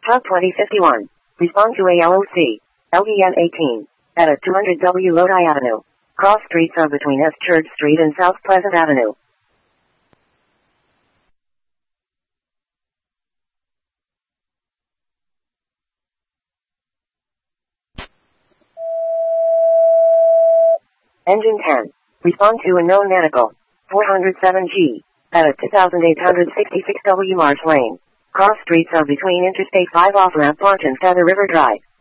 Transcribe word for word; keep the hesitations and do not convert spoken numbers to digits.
Hub twenty fifty-one. Respond to A L O C. L V N eighteen. Edit two hundred W Lodi Avenue. Cross streets are between East Church Street and South Pleasant Avenue. Engine ten. Respond to unknown medical. four oh seven G. Edit two thousand eight hundred sixty-six W Marsh Lane. Cross streets are between Interstate five off-ramp Launch and Feather River Drive.